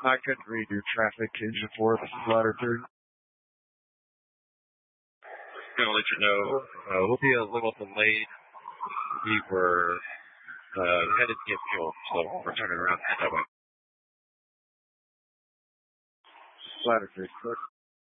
I couldn't read your traffic engine for this is ladder 3. Going to let you know, we'll be a little delayed. We were headed to get fuel, so we're turning around that way. Ladder 3, correct?